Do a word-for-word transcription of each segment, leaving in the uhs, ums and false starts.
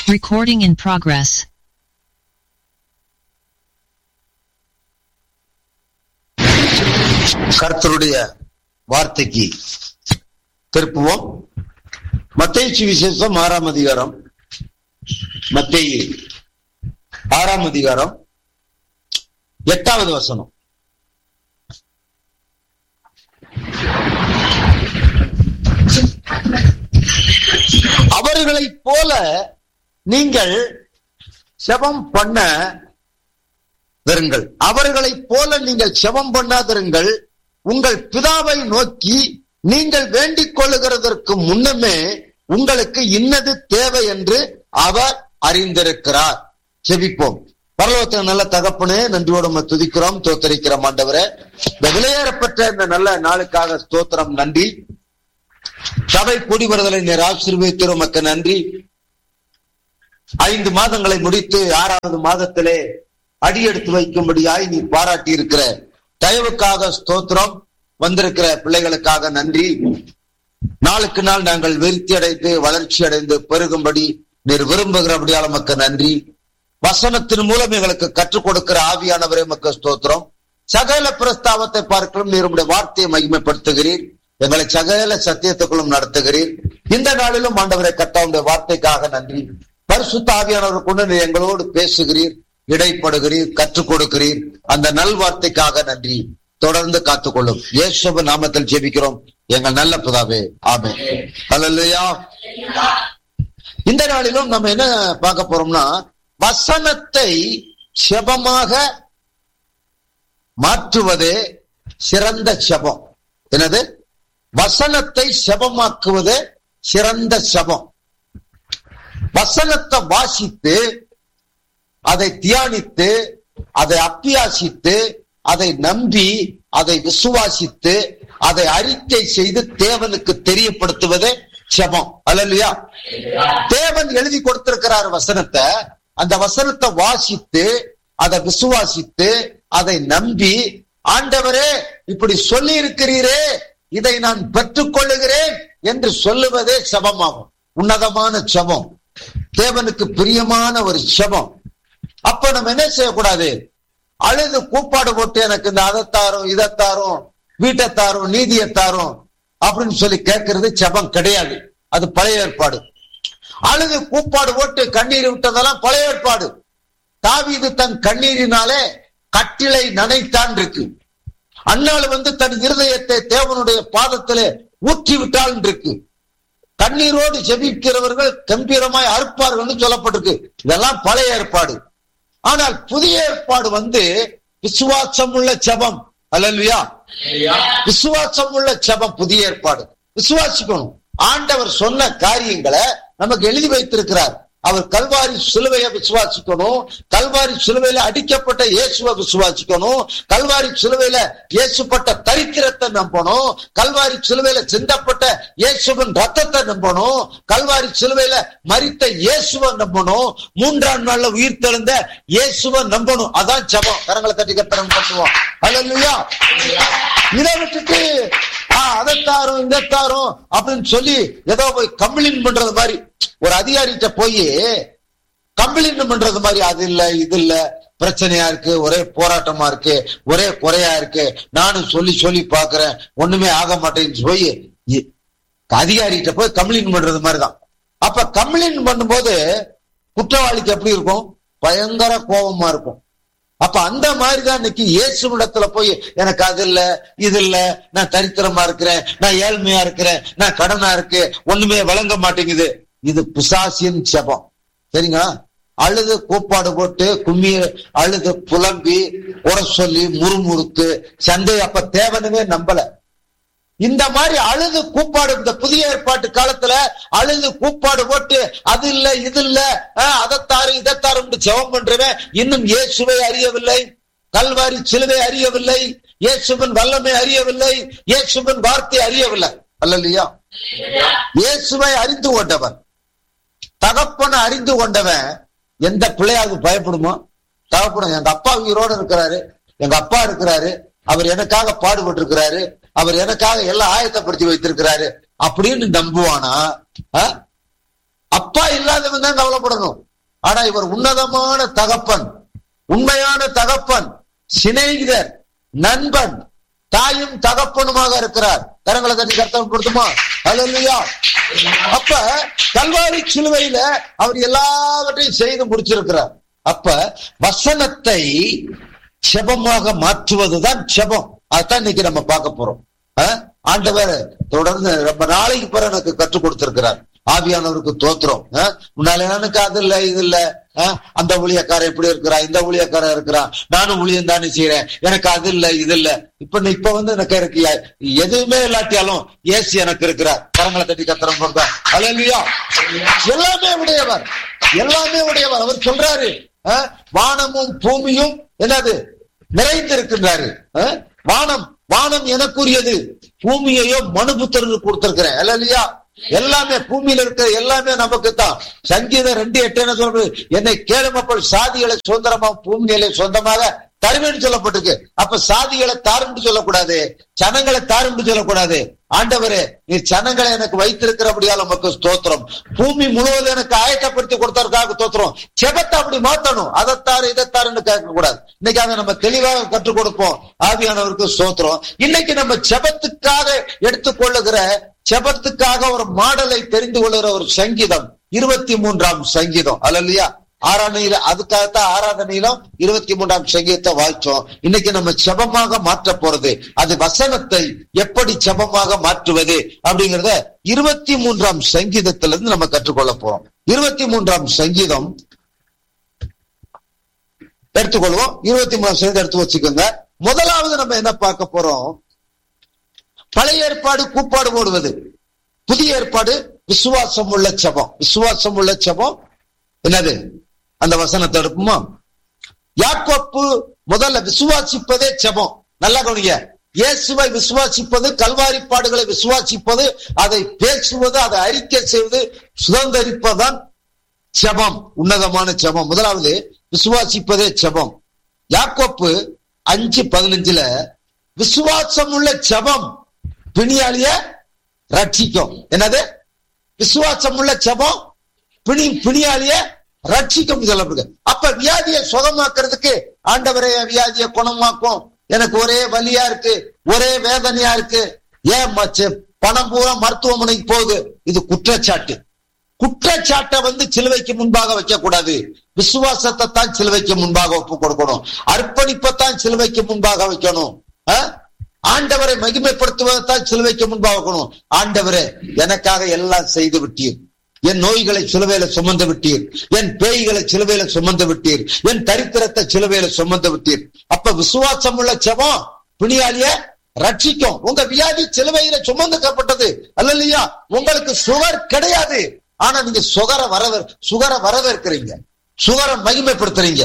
Recording in progress. கர்த்தருடைய வார்த்தைக்கு திருப்புவோம். மத்தேயு சுவிசேஷம் ஆறாம் அதிகாரம், மத்தேயு ஆறாம் அதிகாரம் எட்டாவது வசனம். அவர்களைப் போல நீங்கள் செபம் பண்ண விருங்கள். அவர்களைப் போல நீங்கள் செபம் பண்ணாதிருங்கள். உங்கள் பிதாவை நோக்கி நீங்கள் வேண்டிக் கொள்ளுகிறதற்கு முன்னமே உங்களுக்கு இன்னது தேவை என்று அவர் அறிந்திருக்கிறார். செபிப்போம். பரலோகத்தில் நல்ல தகப்பனே, நன்றியோடு துதிக்கிறோம், தோத்தரிக்கிறோம். ஆண்டவரே, இந்த விலையேறப்பட்ட இந்த நல்ல நாளுக்காக ஸ்தோத்திரம், நன்றி. சபை கூடி வருதலை நீர் ஆசீர்வதித்து உமக்கு நன்றி. ஐந்து மாதங்களை முடித்து ஆறாவது மாதத்திலே அடியெடுத்து வைக்கும்படியாய் நீ பாராட்டி இருக்கிற தயவுக்காக ஸ்தோத்திரம். வந்திருக்கிற பிள்ளைகளுக்காக நன்றி. நாளுக்கு நாள் நாங்கள் விருத்தி அடைந்து வளர்ச்சி அடைந்து பெருகும்படி நீர் விரும்புகிறபடியால் உமக்கு நன்றி. வசனத்தின் மூலம் எங்களுக்கு கற்றுக் கொடுக்கிற ஆவியானவரே உமக்கு ஸ்தோத்திரம். சகல பிரஸ்தாவத்தை பார்க்கலாம் நீர் உம்முடைய வார்த்தையை மகிமைப்படுத்துகிறீர். எங்களை சகல சத்தியத்துக்குள்ளும் நடத்துகிறீர். இந்த நாளிலும் ஆண்டவரை கர்த்தாவுடைய வார்த்தைக்காக நன்றி. பரிசுத்த ஆவியானவர் கொண்டு நீர் எங்களோடு பேசுகிறீர், இடைப்படுகிறீர், கற்றுக் கொடுக்கிறீர். அந்த நல் வார்த்தைக்காக நன்றி. தொடர்ந்து காத்துக்கொள்ளும் இயேசுவின் நாமத்தில் ஜெபிக்கிறோம் எங்கள் நல்ல பிதாவே, ஆமென். ஹல்லேலூயா. இந்த நாளிலும் நம்ம என்ன பார்க்க போறோம்னா, வசனத்தை செபமாக மாற்றுவதே சிறந்த செபம். என்னது? வசனத்தை செபமாக்குவதே சிறந்த செபம். வசனத்தை வாசித்து அதை தியானித்து அதை அப்பியாசித்து அதை நம்பி அதை விசுவாசித்து அதை அறிக்கை செய்து தேவனுக்கு தெரியப்படுத்துவதே செபம். அல்லேலூயா. தேவன் எழுதி கொடுத்திருக்கிறார் வசனத்தை. அந்த வசனத்தை வாசித்து அதை விசுவாசித்து அதை நம்பி, ஆண்டவரே இப்படி சொல்லி இருக்கிறீரே, இதை நான் பெற்றுக் கொள்ளுகிறேன் என்று சொல்லுவதே செபமாகும். உன்னதமான செபம், தேவனுக்கு பிரியமான ஒரு செபம். அப்ப நம்ம என்ன செய்யக்கூடாது? அழுது கூப்பாடு போட்டு எனக்கு இந்த அதைத்தாரும் இதைத்தாரும் வீட்டைத்தாரும் நீதியைத்தாரும் அப்படின்னு சொல்லி கேட்கறது செபம் கிடையாது. அது பழைய ஏற்பாடு. அழுது கூப்பாடு போட்டு கண்ணீர் விட்டதெல்லாம் பழைய ஏற்பாடு. தாவீது தன் கண்ணீரினாலே கட்டிலை நனைத்தான் இருக்கு. அன்னாள் வந்து தன் இருதயத்தை தேவனுடைய பாதத்திலே ஊற்றி விட்டால் இருக்கு. கண்ணீரோடு ஜெபிக்கிறவர்கள் கம்பீரமாய் அறுப்பார்கள் சொல்லப்பட்டிருக்கு. இதெல்லாம் பழைய ஏற்பாடு. ஆனால் புதிய ஏற்பாடு வந்து விசுவாசம் உள்ள ஜெபம். அல்லேலூயா. விசுவாசம் உள்ள ஜெபம் புதிய ஏற்பாடு. விசுவாசிக்கணும். ஆண்டவர் சொன்ன காரியங்களை நமக்கு எழுதி வைத்திருக்கிறார். அவர் கல்வாரி சிலுவையை விசுவாசிக்கணும். கல்வாரி சிலுவையில அடிக்கப்பட்ட இயேசுவை விசுவாசிக்கணும். கல்வாரி சிலுவையில இயேசுப்பட்ட தரித்திரத்தை நம்பணும். கல்வாரி சிலுவையில சிந்தப்பட்ட இயேசுவின் ரத்தத்தை நம்பணும். கல்வாரி சிலுவையில மரித்த இயேசுவை நம்பணும். மூன்றாம் நாள்ல உயிர் தெழுந்த இயேசுவை நம்பணும். அதான் ஜெபம். கரங்களை தட்டி கத்தரம் பண்ணுவோம். அல்லேலூயா. இதை விட்டுட்டு ஆஹ் அதைத்தாரும் இதைத்தாரும் அப்படின்னு சொல்லி ஏதோ போய் கம்ப்ளைண்ட் பண்றது மாதிரி, ஒரு அதிகாரிகிட்ட போய் கம்ப்ளைண்ட் பண்றது மாதிரி, அது இல்ல இது இல்ல பிரச்சனையா இருக்கு, ஒரே போராட்டமா இருக்கு, ஒரே குறையா இருக்கு, நானும் சொல்லி சொல்லி பாக்குறேன் ஒண்ணுமே ஆக மாட்டேன்னு போய் அதிகாரிகிட்ட போய் கம்ப்ளைண்ட் பண்றது மாதிரிதான். அப்ப கம்ப்ளைண்ட் பண்ணும்போது குற்றவாளிக்கு எப்படி இருக்கும்? பயங்கர கோபமா இருக்கும். அப்ப அந்த மாதிரிதான் இன்னைக்கு இயேசுவிடத்துல போய் எனக்கு அது இல்ல இது இல்ல, நான் தரித்திரமா இருக்கிறேன், நான் ஏழ்மையா இருக்கிறேன், நான் கடனா இருக்கு, ஒண்ணுமே விளங்க மாட்டேங்குது. இது பிசாசின் செபம். சரிங்களா? அழுது கூப்பாடு போட்டு கும்மி அழுது புலம்பி உர சொல்லி முறுமுறுத்து சந்தை. அப்ப தேவனுமே நம்பல. இந்த மாதிரி அழுது கூப்பாடு, இந்த புதிய ஏற்பாட்டு காலத்துல அழுது கூப்பாடு போட்டு அது இல்ல இது இல்ல அதைத்தாரு இதைத்தாரு ஜெபம் பண்றவன் இன்னும் இயேசுவை அறியவில்லை, கல்வாரி சிலுவை அறியவில்லை, இயேசுவின் வல்லமை அறியவில்லை, இயேசுவின் வார்த்தை அறியவில்லை. அல்லேலூயா. இயேசுவை அறிந்து கொண்டவன், தகப்பனை அறிந்து கொண்டவன் எந்த பிள்ளையாவது பயப்படுமோ? தகப்பன எங்க அப்பா உயிரோடு இருக்கிறாரு, எங்க அப்பா இருக்கிறாரு, அவர் எனக்காக பாடுபட்டு இருக்கிறாரு, அவர் எனக்காக எல்லாம் ஆயத்தப்படுத்தி வைத்திருக்கிறாரு அப்படின்னு நம்புவானா? அப்ப அப்பா இல்லாதவன் தான் கவலைப்படணும். ஆனா இவர் உன்னதமான தகப்பன், உண்மையான தகப்பன், சிநேகிதர், நண்பன், தாயும் தகப்பனுமாக இருக்கிறார். கரங்களை தட்டி கர்த்தருக்கு கொடுத்துமா? ஹல்லேலூயா. அப்ப கல்வாரி சிலுவையில அவர் எல்லாவற்றையும் செய்து முடிச்சிருக்கிறார். அப்ப வசனத்தை செபமாக மாற்றுவதுதான் செபம். அதுதான் இன்னைக்கு நம்ம பார்க்க போறோம். ஆண்டவர் தொடர்ந்து ரொம்ப நாளைக்கு பிறகு எனக்கு கற்றுக் கொடுத்திருக்கிறார். ஆவியானவருக்கு தோத்திரம். முன்னால எனக்கு அது இல்ல இது இல்ல, அந்த ஊழியக்காரன் இப்படி இருக்கிறா, இந்த ஊழியக்காரன் இருக்கிறா, நானும் ஊழியம் தானே செய்யறேன், எனக்கு அது இல்ல இது இல்ல. இப்ப இப்ப வந்து எனக்கு இருக்கு எதுவுமே இல்லாட்டியாலும் ஏசு எனக்கு இருக்கிறார். கரங்களை தட்டி கத்திரம் கொடுத்தா அல்லேலூயா. எல்லாமே உடையவர், எல்லாமே உடையவர். அவர் சொல்றாரு வானமும் பூமியும் என்னது நிறைந்திருக்கின்றாரு. வானம் வானம் எனக்குரியது, பூமியையோ மனுபுத்திரனுக்கு கொடுத்திருக்கிறேன். அல்லேலூயா. எல்லாமே பூமியில இருக்கிற எல்லாமே நமக்கு தான். சங்கீதம் ரெண்டு எட்டு என்ன சொல்றது? என்னை கேளு மக்கள் சாதிகளை சுதந்திரமா பூமியிலே சொந்தமாக தருவேன்னு சொல்லப்பட்டிருக்கு. அப்ப சாதிகளை தாருன்னு சொல்லக்கூடாது, ஜனங்களை தாருன்னு சொல்லக்கூடாது. ஆண்டவரே நீ ஜனங்களை எனக்கு வைத்திருக்கிறபடியால நமக்கு ஸ்தோத்திரம். பூமி முழுவதும் எனக்கு ஆயத்தப்படுத்தி கொடுத்ததற்காக ஸ்தோத்திரம். செபத்தை அப்படி மாத்தணும். அதைத்தாரு இதைத்தாருன்னு கேட்க கூடாது. இன்னைக்கு அதை நம்ம தெளிவாக கற்றுக் கொடுப்போம். ஆவியானவருக்கு ஸ்தோத்திரம். இன்னைக்கு நம்ம செபத்துக்காக எடுத்துக்கொள்ளுகிற செபத்துக்காக ஒரு மாடலை தெரிந்து கொள்ளுகிற ஒரு சங்கீதம் இருபத்தி மூன்றாம் சங்கீதம். அல்லேலூயா. ஆராதனையில அதுக்காகத்தான் ஆராதனையிலும் இருபத்தி மூன்றாம் சங்கீதத்தை வாய்ச்சோம். இன்னைக்கு நம்ம செபமாக மாற்ற போறது, அது வசனத்தை எப்படி செபமாக மாற்றுவது அப்படிங்கறத இருபத்தி மூன்றாம் சங்கீதத்திலிருந்து நம்ம கற்றுக்கொள்ள போறோம். இருபத்தி மூன்றாம் சங்கீதம் எடுத்துக்கொள்வோம். இருபத்தி மூணாம் சங்கீதம் எடுத்து வச்சுக்கோங்க. முதலாவது நம்ம என்ன பார்க்க போறோம்? பழைய ஏற்பாடு கூப்பாடு போடுவது, புதிய ஏற்பாடு விசுவாசம் உள்ள செபம். விசுவாசம் உள்ள செபம் என்னது? அந்த வசனத்தை எடுப்போமா? யாக்கோப்பு முதல்ல விசுவாசிப்பதே செபம். நல்லா கவனிங்க. இயேசுவை விசுவாசிப்பது, கல்வாரி பாடுகளை விசுவாசிப்பது, அதை பேசுவது, அதை அறிக்கை செய்வது, சுதந்திரிப்பதுதான் செபம், உன்னதமான செபம். முதலாவது விசுவாசிப்பதே செபம். யாக்கோப்பு அஞ்சு பதினஞ்சுல விசுவாசம் உள்ள செபம் பிணியாளிய ரட்சிக்கும். என்னது? விசுவாசம் உள்ள செபம் பிணி பிணியாளிய ரட்சிக்கும் சொல்லப்படுது. அப்ப வியாதியை சுகமாக்குறதுக்கு ஆண்டவரே வியாதியை குணமாக்கும், எனக்கு ஒரே வலியா இருக்கு, ஒரே வேதனையா இருக்கு, ஏன் பணம் பூரா மருத்துவமனைக்கு போகுது, இது குற்றச்சாட்டு. குற்றச்சாட்டை வந்து சிலுவைக்கு முன்பாக வைக்க கூடாது. விசுவாசத்தை தான் சிலுவைக்கு முன்பாக ஒப்பு கொடுக்கணும். அர்ப்பணிப்பத்தான் சிலுவைக்கு முன்பாக வைக்கணும். ஆண்டவரை மகிமைப்படுத்துவதைத்தான் சிலுவைக்கு முன்பாக வைக்கணும். ஆண்டவரே எனக்காக எல்லாம் செய்து விட்டீர், என் நோய்களை சிலுவையில சுமந்து விட்டீர், என் பேய்களை சிலுவையில சுமந்து விட்டீர், என் தரித்திரத்தை சிலுவையில சுமந்து விட்டீர். அப்ப விசுவாசம் உள்ள செபம் பிணியாளிய ரட்சிக்கும். உங்க வியாதி சிலுவையில சுமந்துக்கப்பட்டது அல்லையா? உங்களுக்கு சுகர் கிடையாது, ஆனா நீங்க சுகர வரவே சுகர வரவேற்கிறீங்க, சுகர மகிமைப்படுத்துறீங்க.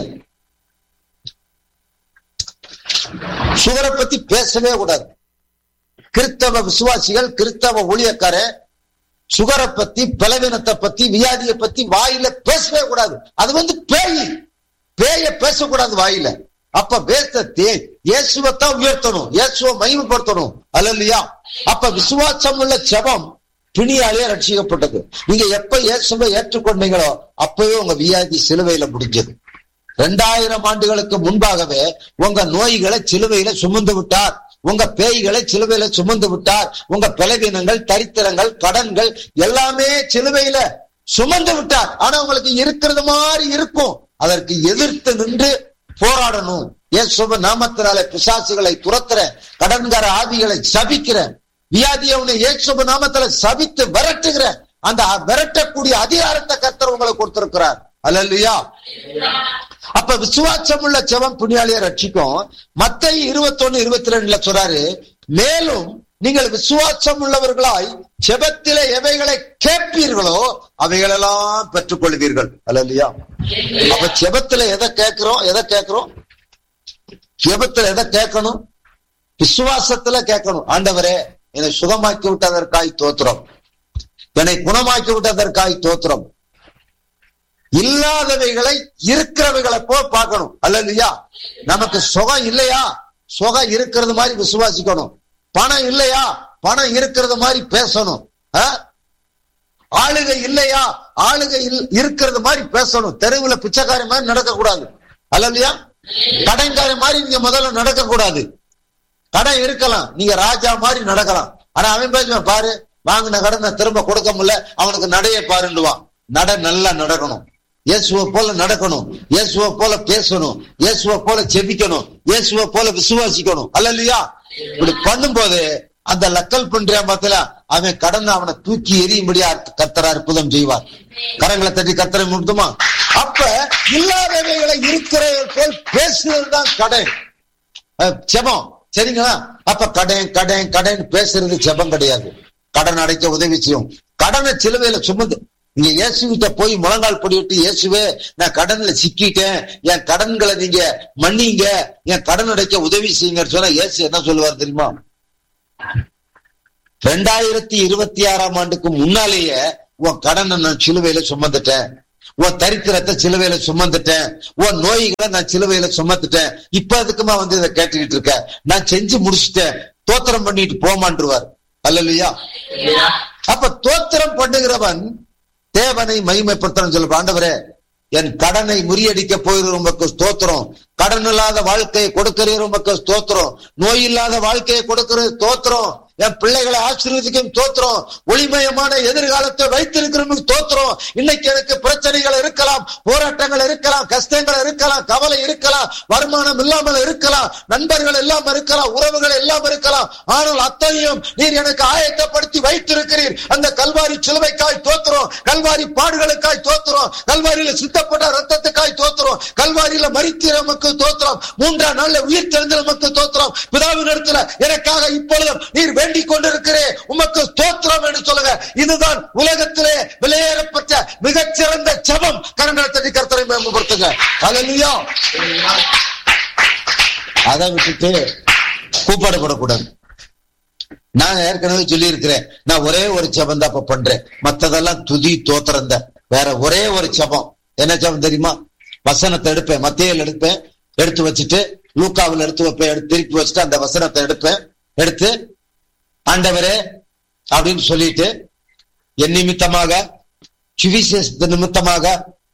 சுகரை பத்தி பேசவே கூடாது. கிறிஸ்தவ விசுவாசிகள், கிறிஸ்தவ ஊழியக்கார சுகரை பத்தி, பலவீனத்தை பத்தி, வியாதியை பத்தி வாயில பேசவே கூடாது. அது வந்து பேய், பேய பேசக்கூடாது வாயில. அப்ப பேசத்தே இயேசுவைத்தான் உயர்த்தணும், இயேசுவை மகிமைப்படுத்தணும். அல்லேலூயா. அப்ப விசுவாசம் உள்ள செபம் பிணியாலே ரட்சிக்கப்பட்டது. நீங்க எப்ப இயேசுவை ஏற்றுக்கொண்டீங்களோ அப்பவே உங்க வியாதி சிலுவையில முடிஞ்சது. இரண்டாயிரம் ஆண்டுகளுக்கு முன்பாகவே உங்க நோய்களை சிலுவையில சுமந்து விட்டார், உங்க பேய்களை சிலுவையில சுமந்து விட்டார், உங்க பலவீனங்கள், தரித்திரங்கள், கடன்கள் எல்லாமே சிலுவையில சுமந்து விட்டார். ஆனா உங்களுக்கு இருக்கிறது மாதிரி இருக்கும், அதற்கு எதிர்த்து நின்று போராடணும். இயேசுவ நாமத்தினாலே பிசாசுகளை துரத்துற, கடன்கார ஆவிகளை சபிக்கிற, வியாதியை உன்னை இயேசுவ நாமத்தில சபித்து விரட்டுகிற அந்த விரட்டக்கூடிய அதிகாரத்தை கர்த்தர் உங்களை கொடுத்திருக்கிறார். அல்லேலூயா. அப்ப விசுவாசம் உள்ள செபம் புண்ணியாளியை ரட்சிக்கும். மத்தேயு இருபத்தி ஒன்னு இருபத்தி ரெண்டுல சொல்றாரு, மேலும் நீங்கள் விசுவாசம் உள்ளவர்களாய் செபத்திலே எவைகளை கேட்பீர்களோ அவைகளெல்லாம் பெற்றுக் கொள்வீர்கள். அல்லேலூயா. அப்ப செபத்துல எதை கேட்கிறோம், எதை கேட்கிறோம்? செபத்துல எதை கேட்கணும்? விசுவாசத்துல கேட்கணும். ஆண்டவரே என்னை சுகமாக்கி விட்டதற்காய் தோத்திரம், என்னை குணமாக்கி விட்டதற்காய் தோத்திரம். இல்லாதவைகளை இருக்கிறவைகளை போ பார்க்கணும். அல்லேலூயா. நமக்கு சுகம் இல்லையா, சுகம் இருக்கிறது மாதிரி விசுவாசிக்கணும். பணம் இல்லையா, பணம் இருக்கிறது மாதிரி பேசணும். ஆளுகை இல்லையா, ஆளுகை இருக்கிறது மாதிரி பேசணும். தெருவுல பிச்சைக்காரி மாதிரி நடக்க கூடாது. அல்லையா? கடைக்காரி மாதிரி நீங்க முதல்ல நடக்க கூடாது. கடை இருக்கலாம், நீங்க ராஜா மாதிரி நடக்கலாம். ஆனா அவன் பேசுவான், பாரு வாங்கின கடனை திரும்ப கொடுக்க முடியல, அவனுக்கு நடைய பாருண்டுவான். நட நல்லா நடக்கணும், இயேசுவை போல நடக்கணும், இயேசுவை போல பேசணும், இயேசுவை போல ஜெபிக்கணும், இயேசுவை போல விசுவாசிக்கணும். அல்லையா? இப்படி பண்ணும்போது அந்த லக்கல் பண்றியா பார்த்தல, அவன் கடனை அவனை தூக்கி எரியும்படியா கர்த்தர் அற்புதம் செய்வார். கரங்களை தட்டி கர்த்தரை முடித்துமா? அப்ப இல்லாதவைகளை இருக்கிற போல் பேசுறதுதான் கடன் ஜெபம். சரிங்களா? அப்ப கடன் கடன் கடன் பேசுறது ஜெபம் கிடையாது. கடன் அடைக்க உதவி செய்யும். கடனை சிலுவையில சுமந்து நீங்க இயேசு கிட்ட போய் முழங்கால் படிவிட்டு, இயேசுவே நான் கடன்ல சிக்கிட்டேன், என் கடன்களை நீங்க மன்னிங்க, என் கடன் அடைக்க உதவி செய்யுங்கன்னு சொன்னா இயேசு என்ன சொல்லுவார் தெரியுமா? ரெண்டாயிரத்தி இருபத்தி ஆறாம் ஆண்டுக்கு முன்னாலேயே உன் கடனை நான் சிலுவையில சுமந்துட்டேன், உன் தரித்திரத்தை சிலுவையில சுமந்துட்டேன், உன் நோய்களை நான் சிலுவையில சுமந்துட்டேன், இப்ப அதுக்குமா வந்து இதை கேட்டுக்கிட்டு இருக்க, நான் செஞ்சு முடிச்சுட்டேன், தோத்திரம் பண்ணிட்டு போமான்றுவார். அல்லையா? அப்ப தோத்திரம் பண்ணுகிறவன் தேவனை மகிமைப்படுத்தணும். சொல்ல, ஆண்டவரே என் கடனை முறியடிக்க போயிரு உமக்கு ஸ்தோத்திரம், கடன் இல்லாத வாழ்க்கையை கொடுக்கிறீர் உமக்கு ஸ்தோத்திரம், நோய் இல்லாத வாழ்க்கையை கொடுக்கிறது ஸ்தோத்திரம், என் பிள்ளைகளை ஆசீர்வதிக்கும் தோத்திரம், ஒளிமயமான எதிர்காலத்தை வைத்திருக்கிறவங்களுக்கு தோத்திரம். இன்னைக்கு எனக்கு பிரச்சனைகள் இருக்கலாம், போராட்டங்கள் இருக்கலாம், கஷ்டங்கள் இருக்கலாம், கவலை இருக்கலாம், வருமானம் இல்லாமல் இருக்கலாம், நண்பர்கள் எல்லாம் இருக்கலாம், உறவுகள் எல்லாம் இருக்கலாம். ஆனால் அத்தனையும் நீர் எனக்கு ஆயத்தப்படுத்தி வைத்திருக்கிறீர். அந்த கல்வாரி சிலுவைக்காய் தோத்திரம், கல்வாரி பாடுகளுக்காய் தோத்திரம், கல்வாரியில சித்தப்பட்ட ரத்தத்துக்காய் தோத்திரம், கல்வாரியில மரித்த நமக்கு தோத்திரம், மூன்றாம் நாள்ல உயிர் தெழுந்த நமக்கு தோத்திரம். பிதாவின் இடத்துல எனக்காக இப்பொழுதும் நீர் வேண்டிக் கொண்டிருக்கிறேன், உமக்கு ஸ்தோத்திரம் என்று சொல்லுங்க. இதுதான் உலகத்திலே விலையேறப்பட்ட மிகச்சிறந்த ஜெபம். கரங்களை தட்டி கர்த்தரை மேம்படுத்துங்க. ஹல்லேலூயா. அதை விட்டுட்டு கூப்பாடுபடக்கூடாது. நான் ஏற்கனவே சொல்லி இருக்கிறேன், நான் ஒரே ஒரு ஜெபம் தான் பண்றேன், மத்ததெல்லாம் துதி தோத்திரம் தான். வேற ஒரே ஒரு ஜெபம். என்ன ஜெபம் தெரியுமா? வசனத்தை எடுப்பேன், மத்தேயுல எடுப்பேன், எடுத்து வச்சுட்டு லூக்காவில் எடுத்து வைப்பேன், எடுத்து திருப்பி வச்சுட்டு அந்த வசனத்தை எடுப்பேன், எடுத்து ஆண்டவரே அப்படின்னு சொல்லிட்டு என் நிமித்தமாக, சுவிசேஷ நிமித்தமாக,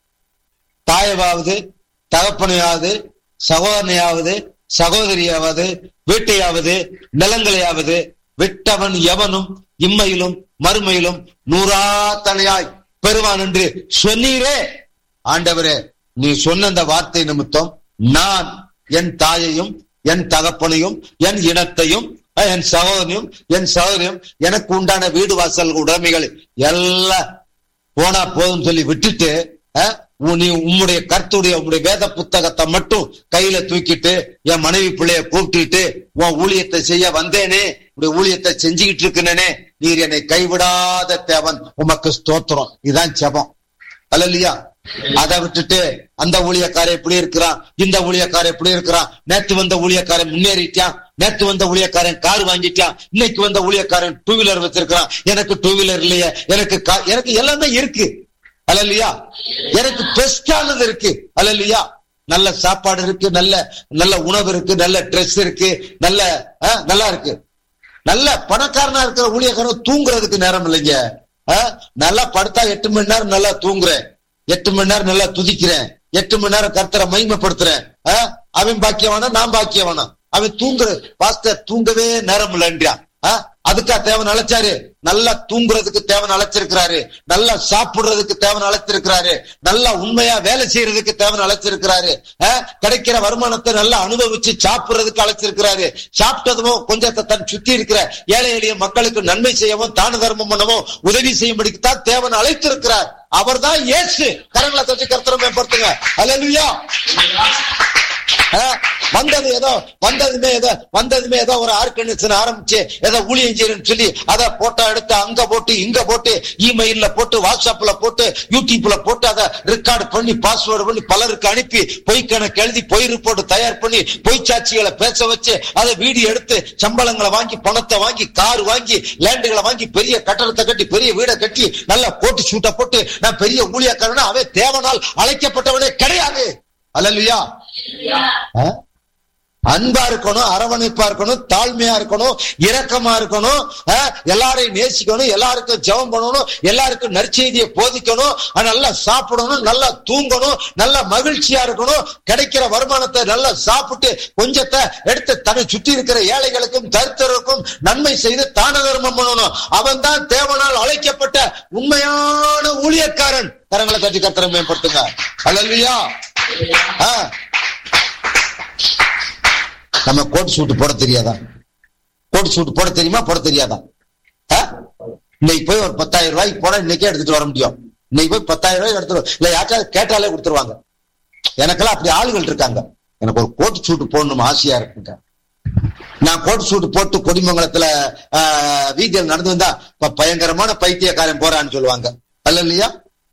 தாயவாவது தகப்பனையாவது சகோதரனையாவது சகோதரியாவது வீட்டையாவது நிலங்களையாவது விட்டவன் எவனும் இம்மையிலும் மறுமையிலும் நூறாத்தனையாய் பெறுவான் என்று சொன்னீரே. ஆண்டவரே, நீ சொன்ன அந்த வார்த்தை நிமித்தம் நான் என் தாயையும் என் தகப்பனையும் என் இனத்தையும் என் சகோதரனையும் என் சகோதரியும் எனக்கு உண்டான வீடு வாசல் உடைமைகள் எல்லாம் போனா போதும் சொல்லி விட்டுட்டு, நீ உம்முடைய கர்த்தருடைய உம்முடைய வேத புத்தகத்தை மட்டும் கையில தூக்கிட்டு என் மனைவி பிள்ளைய கூப்பிட்டுட்டு உன் ஊழியத்தை செய்ய வந்தேனே, உடைய ஊழியத்தை செஞ்சுக்கிட்டு இருக்கிறேனே, நீர் என்னை கைவிடாத தேவன் உமக்கு ஸ்தோத்திரம். இதுதான் ஜெபம். அல்லையா? அதை விட்டுட்டு அந்த ஊழியக்காரன் எப்படி இருக்கிறான், இந்த ஊழியக்காரன் எப்படி இருக்கிறான், நேத்து வந்த ஊழியக்காரன் முன்னேறிட்டான், நேத்து வந்த ஊழியக்காரன் கார் வாங்கிட்டான், இன்னைக்கு வந்த ஊழியக்காரன் டூ வீலர் வச்சிருக்கிறான், எனக்கு டூ வீலர் இல்லையே, எனக்கு எனக்கு எல்லாமே இருக்கு. அல்லையா? எனக்கு பெஸ்டானது இருக்கு. அல்லையா? நல்ல சாப்பாடு இருக்கு, நல்ல நல்ல உணவு இருக்கு, நல்ல ட்ரெஸ் இருக்கு, நல்ல நல்லா இருக்கு. நல்ல பணக்காரனா இருக்கிற ஊழியக்காரன் தூங்குறதுக்கு நேரம் இல்லைங்க. நல்லா படுத்தா எட்டு மணி நேரம் நல்லா தூங்குறேன், எட்டு மணி நேரம் நல்லா துதிக்கிறேன், எட்டு மணி நேரம் கர்த்தரை மகிமைப்படுத்துறேன். அவன் பாக்கியவானா, நான் பாக்கியவானா? அவன் தூங்குற பாஸ்டர் தூங்கவே நேரம் இல்லைன்றான். அதுக்கா தேவன் அழைச்சாரு? நல்லா தூங்குறதுக்கு தேவன் அழைச்சிருக்கிறாரு, நல்லா சாப்பிடுறதுக்கு தேவன் அழைச்சிருக்கிறாரு, நல்லா உண்மையா வேலை செய்யறதுக்கு தேவன் அழைச்சிருக்கிறாரு, கிடைக்கிற வருமானத்தை நல்லா அனுபவிச்சு சாப்பிடுறதுக்கு அழைச்சிருக்கிறாரு. சாப்பிட்டதும் கொஞ்சத்தை தன் சுத்தி இருக்கிற ஏழை எளிய மக்களுக்கு நன்மை செய்யவும் தான தர்மம் பண்ணவும் உதவி செய்யும்படிக்கு தான் தேவன் அழைத்திருக்கிறார். அவர் தான் இயேசு. கரங்களை தட்டி கர்த்தரை மேம்படுத்துங்க. அல்லேலூயா. வந்தது ஏதோ வந்ததுமே ஏதோ வந்ததுமே ஏதோ ஒரு ஆர்கனைசேஷன் ஆரம்பிச்சு ஏதோ ஊழியம் செய்யணும்னு சொல்லி அதை போட்டோ எடுத்து அங்க போட்டு இங்க போட்டு இமெயில்ல போட்டு வாட்ஸ்அப்ல போட்டு யூடியூப்ல போட்டு அதை ரெக்கார்டு பண்ணி பாஸ்வேர்டு பண்ணி பலருக்கு அனுப்பி பொய் கணக்கு எழுதி பொய் ரிப்போர்ட் தயார் பண்ணி பொய் சாட்சிகளை பேச வச்சு அதை வீடியோ எடுத்து சம்பளங்களை வாங்கி பணத்தை வாங்கி கார் வாங்கி லேண்டுகளை வாங்கி பெரிய கட்டடத்தை கட்டி பெரிய வீடை கட்டி நல்லா போட்டு சூட்டை போட்டு நான் பெரிய ஊழியக்காரனா அவன் தேவனால் அழைக்கப்பட்டவனே கிடையாது. அல்லேலூயா. அன்பா இருக்கணும், அரவணைப்பா இருக்கணும், தாழ்மையா இருக்கணும், இரக்கமா இருக்கணும், எல்லாரையும் நேசிக்கணும், எல்லாருக்கும் ஜெபம் பண்ணணும், எல்லாருக்கும் நற்செய்தியை போதிக்கணும், நல்லா சாப்பிடணும், நல்லா தூங்கணும், நல்லா மகிழ்ச்சியா இருக்கணும், கிடைக்கிற வருமானத்தை நல்லா சாப்பிட்டு கொஞ்சத்தை எடுத்து தன்னை சுற்றி இருக்கிற ஏழைகளுக்கும் தரித்திரருக்கும் நன்மை செய்து தான தர்மம் பண்ணணும். அவன் தான் தேவனால் அழைக்கப்பட்ட உண்மையான ஊழியக்காரன். கரங்களை தட்டி கர்த்தரை மேம்படுத்துங்க. அல்லேலூயா. நம்ம கோட் சூட்டு போட தெரியாதா? கோட் சூட்டு போட தெரியுமா? போட தெரியாதா? இன்னைக்கு போய் ஒரு பத்தாயிரம் ரூபாய்க்கு போட இன்னைக்கே எடுத்துட்டு வர முடியும். இன்னைக்கு போய் பத்தாயிரம் ரூபாய்க்கு எடுத்துட்டு இல்ல யாருக்காவது கேட்டாலே கொடுத்துருவாங்க. எனக்கெல்லாம் அப்படி ஆளுகள் இருக்காங்க. எனக்கு ஒரு கோட் சூட்டு போடணும் ஆசையா இருக்குங்க. நான் கோட் சூட்டு போட்டு கொடிமங்கலத்துல ஆஹ் வீதியில் நடந்து வந்தா இப்ப பயங்கரமான பைத்தியக்காரன் போறான்னு சொல்லுவாங்க. அல்ல இல்லையா?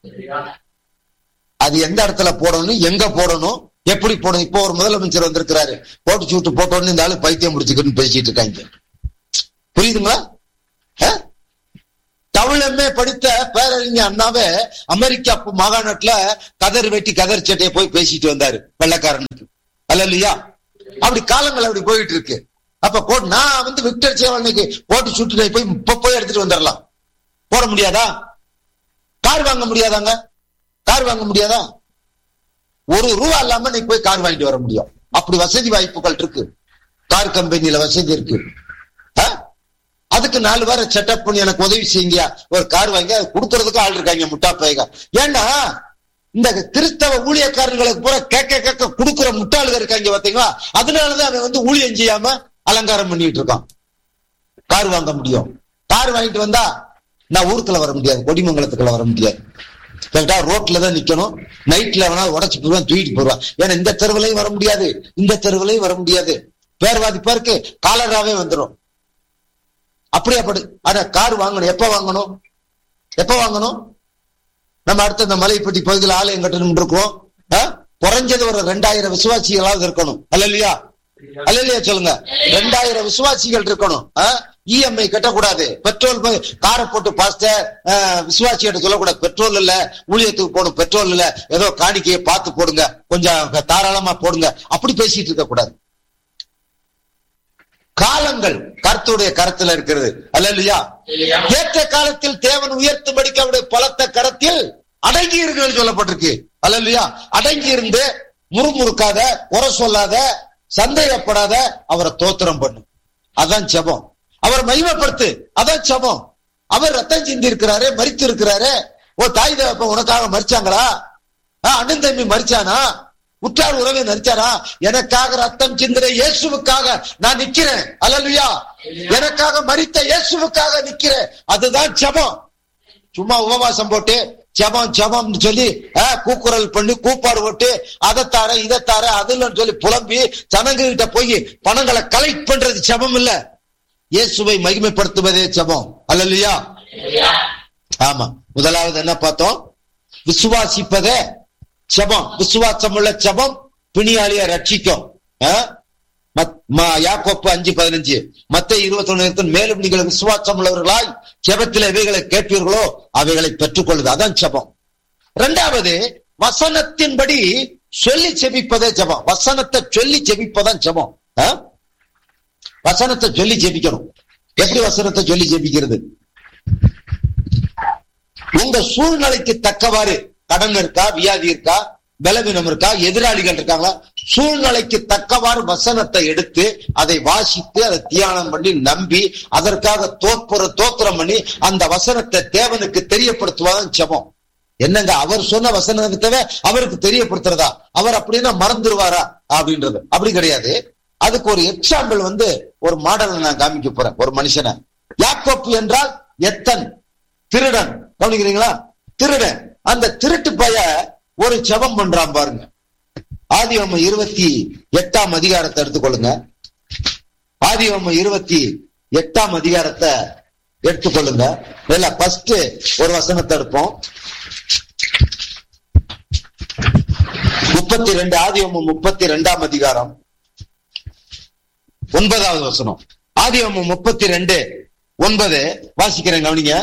அது எந்த இடத்துல போடணும், எங்க போடணும், எப்படி போடணும்? இப்போ ஒரு முதலமைச்சர் வந்திருக்கிறாரு, போட்டு சூட்டு போட்டோன்னு இந்த ஆளு பைத்தியம் முடிச்சுக்கிட்டு பேசிட்டு இருக்காங்க. புரியுதுங்களா? தமிழமே படித்த பேரறிஞர் அண்ணாவே அமெரிக்கா மாகாணத்துல கதர் வெட்டி கதர் சட்டையை போய் பேசிட்டு வந்தாரு வெள்ளக்காரனுக்கு. அல்ல இல்லையா? அப்படி காலங்கள் அப்படி போயிட்டு இருக்கு. அப்ப கோட் நான் வந்து விக்டர் சேவனுக்கு போட்டு சூட்டு போய் இப்ப போய் எடுத்துட்டு வந்துடலாம். போட முடியாதா? கார் வாங்க முடியாதாங்க? கார் வாங்க முடியாதா? ஒரு ரூபா இல்லாம நீ போய் கார் வாங்கிட்டு வர முடியும். அப்படி வசதி வாய்ப்புகள் இருக்கு. கார் கம்பெனியில வசதி இருக்கு. அதுக்கு நாலு பேரை செட்டப் பண்ணி எனக்கு உதவி செய்யுங்க, ஒரு கார் வாங்கி அது கொடுக்கறதுக்கு ஆள் இருக்காங்க முட்டா பையங்க. ஏன்னா இந்த கிறிஸ்தவ ஊழியக்காரர்களுக்கு பூரா கேட்க கேட்க கொடுக்குற முட்டாளுங்க இருக்காங்க பாத்தீங்களா? அதனாலதான் அவன் வந்து ஊழியம் செய்யாம அலங்காரம் பண்ணிட்டு இருக்கான். கார் வாங்க முடியும். கார் வாங்கிட்டு வந்தா நான் ஊருக்குள்ள வர முடியாது, கொடிமங்கலத்துக்குள்ள வர முடியாது. ரோட்ல தான் நிக்கணும். நைட்ல வேணா உடச்சு போடுவான், தூக்கிட்டு போடுவான். ஏன்னா இந்த தெருவிலையும் வர முடியாது, இந்த தெருவிலையும் வர முடியாது. பேர்வாதி பேருக்கு காலராவே வந்துடும். அப்படியா படு. ஆனா கார் வாங்கணும். எப்ப வாங்கணும்? எப்ப வாங்கணும்? நம்ம அடுத்த இந்த மலைப்பட்டி பகுதியில் ஆலயம் கட்டணும் இருக்கோம். குறைஞ்சது ஒரு ரெண்டாயிரம் விசுவாசிகளாவது இருக்கணும். அல்ல இல்லையா? அல்ல இல்லையா? சொல்லுங்க. ரெண்டாயிரம் விசுவாசிகள் இருக்கணும். இஎம்ஐ கட்டக்கூடாது. பெட்ரோல் காரை போட்டு பாஸ்டர் விசுவாசிகிட்ட சொல்லக்கூடாது, பெட்ரோல் இல்ல, ஊழியத்துக்கு போடும், பெட்ரோல் இல்ல, ஏதோ காணிக்கையை பார்த்து போடுங்க, கொஞ்சம் தாராளமா போடுங்க, அப்படி பேசிட்டு இருக்க கூடாது. காலங்கள் கர்த்தருடைய கரத்துல இருக்கிறது. அல்ல இல்லையா? ஏற்ற காலத்தில் தேவன் உயர்த்தும்படிக்கு அவருடைய பலத்த கரத்தில் அடங்கி இருக்குன்னு சொல்லப்பட்டிருக்கு. அல்ல இல்லையா? அடங்கி இருந்து முறுமுறுக்காத, குறை சொல்லாத, சந்தேகப்படாத அவரை தோத்திரம் பண்ணு. அதான் ஜெபம். அவரை மகிமைப்படுத்து. அதான் ஜெபம். அவர் ரத்தம் சிந்தி இருக்கிறாரு, மரித்து இருக்கிறாரு. ஓ தாய் தகப்பன் உனக்காக மரிச்சாங்களா? அண்ணன் தம்பி மரிச்சானா? உற்றார் உறவை மரிச்சாரா? எனக்காக ரத்தம் சிந்தின இயேசுவுக்காக நான் நிக்கிறேன். அல்லேலூயா. எனக்காக மரித்த இயேசுவுக்காக நிக்கிறேன். அதுதான் ஜெபம். சும்மா உபவாசம் போட்டு ஜெபம் ஜெபம் சொல்லி கூக்குரல் பண்ணி கூப்பாடு போட்டு அதைத்தார இதைத்தார அதுல சொல்லி புலம்பி ஜனங்க கிட்ட போய் பணங்களை கலெக்ட் பண்றது ஜெபம் இல்ல. இயேசுவை மகிமைப்படுத்துவதே ஜெபம். அல்லேலூயா. ஆமா. முதலாவது என்ன பார்த்தோம்? விசுவாசிப்பதே ஜெபம். விசுவாசம் உள்ள ஜெபம் பிணியாளிய ரட்சிக்கும். யாக்கோப்பு அஞ்சு பதினஞ்சு மத்தேயு இருபத்தி ஒண்ணு மேலும் நீங்கள் விசுவாசம் உள்ளவர்களாய் ஜெபத்தில் எவைகளை கேட்பீர்களோ அவைகளை பெற்றுக் கொள்ளுது. அதான் ஜெபம். இரண்டாவது வசனத்தின்படி சொல்லி ஜெபிப்பதே ஜெபம். வசனத்தை சொல்லி ஜெபிப்பதான் ஜெபம். வசனத்தை சொல்லி ஜெபிக்கணும். எப்படி வசனத்தை சொல்லி ஜெபிக்கிறது? உங்க சூழ்நிலைக்கு தக்கவாறு கடன் இருக்கா, வியாதி இருக்கா, பலவீனம் இருக்கா, எதிராளிகள் இருக்காங்களா, சூழ்நிலைக்கு தக்கவாறு வசனத்தை எடுத்து அதை வாசித்து அதை தியானம் பண்ணி நம்பி அதற்காக தோப்புற தோத்திரம் பண்ணி அந்த வசனத்தை தேவனுக்கு தெரியப்படுத்துவதான் ஜெபம். என்னங்க அவர் சொன்ன வசனத்தை அவருக்கு தெரியப்படுத்துறதா? அவர் அப்படின்னா மறந்துடுவாரா அப்படின்றது அப்படி கிடையாது. அதுக்கு ஒரு எக்ஸாம்பிள் வந்து ஒரு மாடலை நான் காமிக்க போறேன். ஒரு மனுஷனை, யாக்கோப்பு என்றால் எத்தன், திருடன். கவனிக்கிறீங்களா? திருடன். அந்த திருட்டு பைய ஒரு ஜெபம் பண்றான் பாருங்க. ஆதியாகமம் இருபத்தி எட்டாம் அதிகாரத்தை எடுத்துக்கொள்ளுங்க. ஆதியாகமம் இருபத்தி எட்டாம் அதிகாரத்தை எடுத்துக்கொள்ளுங்க. இல்ல ஃபர்ஸ்ட் ஒரு வசனத்தை எடுப்போம். முப்பத்தி ரெண்டு ஆதியாகமம் முப்பத்தி ரெண்டாம் அதிகாரம் ஒன்பதாவது வசனம். ஆதியாகமம் முப்பத்தி ரெண்டு ஒன்பது வாசிக்கிறேன், கவனிங்க.